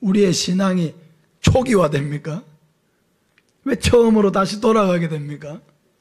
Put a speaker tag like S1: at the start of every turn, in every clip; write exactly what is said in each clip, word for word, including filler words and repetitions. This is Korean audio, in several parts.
S1: 우리의 신앙이 초기화됩니까? 왜 처음으로 다시 돌아가게 됩니까?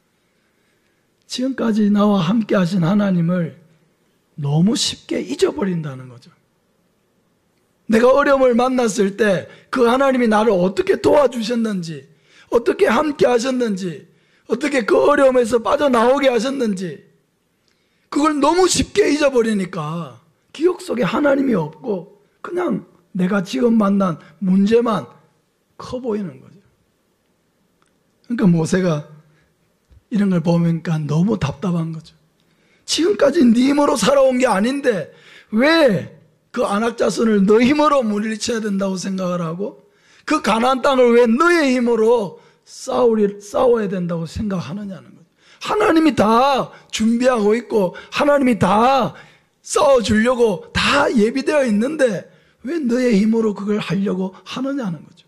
S1: 지금까지 나와 함께 하신 하나님을 너무 쉽게 잊어버린다는 거죠. 내가 어려움을 만났을 때 그 하나님이 나를 어떻게 도와주셨는지, 어떻게 함께 하셨는지, 어떻게 그 어려움에서 빠져나오게 하셨는지, 그걸 너무 쉽게 잊어버리니까 기억 속에 하나님이 없고 그냥 내가 지금 만난 문제만 커 보이는 거죠. 그러니까 모세가 이런 걸 보니까 너무 답답한 거죠. 지금까지 네 힘으로 살아온 게 아닌데 왜 그 안악 자손을 너 힘으로 물리쳐야 된다고 생각을 하고 그 가나안 땅을 왜 너의 힘으로 싸우리, 싸워야 된다고 생각하느냐는 거죠. 하나님이 다 준비하고 있고 하나님이 다 싸워주려고 다 예비되어 있는데 왜 너의 힘으로 그걸 하려고 하느냐는 거죠.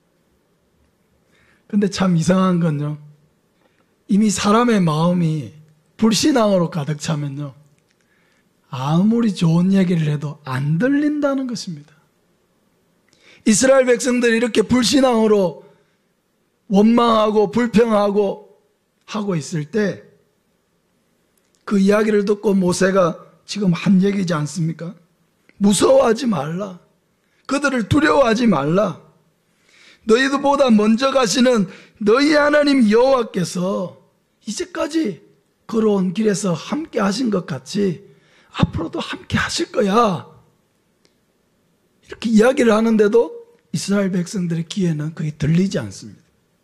S1: 근데 참 이상한 건요, 이미 사람의 마음이 불신앙으로 가득 차면요, 아무리 좋은 얘기를 해도 안 들린다는 것입니다. 이스라엘 백성들이 이렇게 불신앙으로 원망하고 불평하고 하고 있을 때 그 이야기를 듣고 모세가 지금 한 얘기지 않습니까? 무서워하지 말라. 그들을 두려워하지 말라. 너희들보다 먼저 가시는 너희 하나님 여호와께서 이제까지 걸어온 길에서 함께 하신 것 같이 앞으로도 함께 하실 거야. 이렇게 이야기를 하는데도 이스라엘 백성들의 귀에는 그게 들리지 않습니다.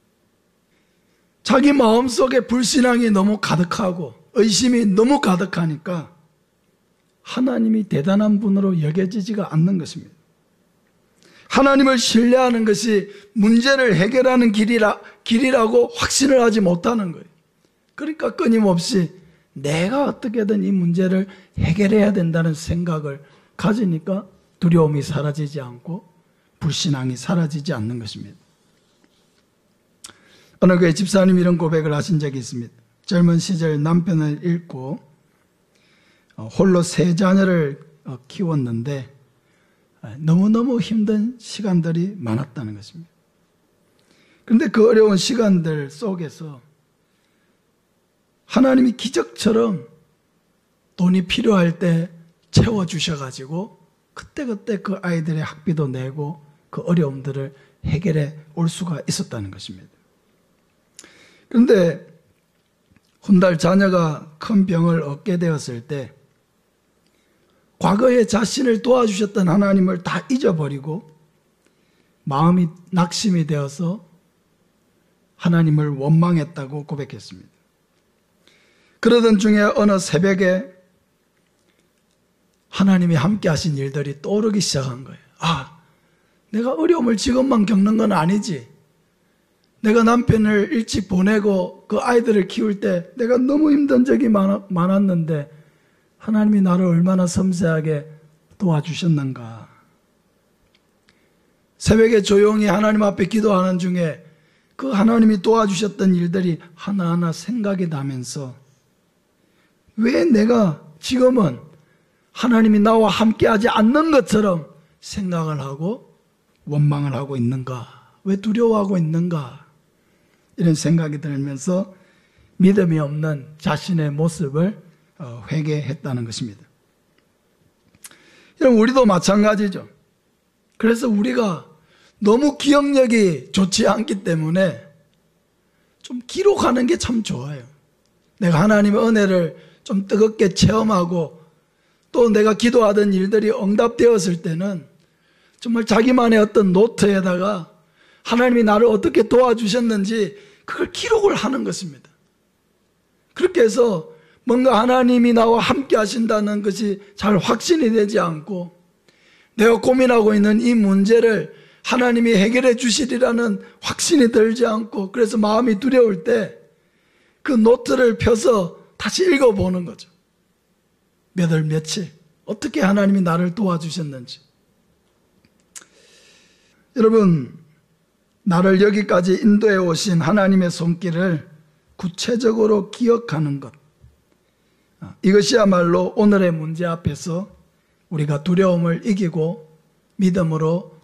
S1: 자기 마음속에 불신앙이 너무 가득하고 의심이 너무 가득하니까 하나님이 대단한 분으로 여겨지지가 않는 것입니다. 하나님을 신뢰하는 것이 문제를 해결하는 길이라, 길이라고 확신을 하지 못하는 거예요. 그러니까 끊임없이 내가 어떻게든 이 문제를 해결해야 된다는 생각을 가지니까 두려움이 사라지지 않고 불신앙이 사라지지 않는 것입니다. 어느 교회 집사님이 이런 고백을 하신 적이 있습니다. 젊은 시절 남편을 잃고 홀로 세 자녀를 키웠는데 너무너무 힘든 시간들이 많았다는 것입니다. 그런데 그 어려운 시간들 속에서 하나님이 기적처럼 돈이 필요할 때 채워주셔가지고 그때그때 그 아이들의 학비도 내고 그 어려움들을 해결해 올 수가 있었다는 것입니다. 그런데 훗날 자녀가 큰 병을 얻게 되었을 때 과거에 자신을 도와주셨던 하나님을 다 잊어버리고 마음이 낙심이 되어서 하나님을 원망했다고 고백했습니다. 그러던 중에 어느 새벽에 하나님이 함께 하신 일들이 떠오르기 시작한 거예요. 아, 내가 어려움을 지금만 겪는 건 아니지. 내가 남편을 일찍 보내고 그 아이들을 키울 때 내가 너무 힘든 적이 많았는데 하나님이 나를 얼마나 섬세하게 도와주셨는가. 새벽에 조용히 하나님 앞에 기도하는 중에 그 하나님이 도와주셨던 일들이 하나하나 생각이 나면서 왜 내가 지금은 하나님이 나와 함께하지 않는 것처럼 생각을 하고 원망을 하고 있는가? 왜 두려워하고 있는가? 이런 생각이 들면서 믿음이 없는 자신의 모습을 회개했다는 것입니다. 여러분, 우리도 마찬가지죠. 그래서 우리가 너무 기억력이 좋지 않기 때문에 좀 기록하는 게 참 좋아요. 내가 하나님의 은혜를 좀 뜨겁게 체험하고 또 내가 기도하던 일들이 응답되었을 때는 정말 자기만의 어떤 노트에다가 하나님이 나를 어떻게 도와주셨는지 그걸 기록을 하는 것입니다. 그렇게 해서 뭔가 하나님이 나와 함께 하신다는 것이 잘 확신이 되지 않고 내가 고민하고 있는 이 문제를 하나님이 해결해 주시리라는 확신이 들지 않고 그래서 마음이 두려울 때 그 노트를 펴서 다시 읽어보는 거죠. 몇 월 며칠 어떻게 하나님이 나를 도와주셨는지. 여러분, 나를 여기까지 인도해 오신 하나님의 손길을 구체적으로 기억하는 것, 이것이야말로 오늘의 문제 앞에서 우리가 두려움을 이기고 믿음으로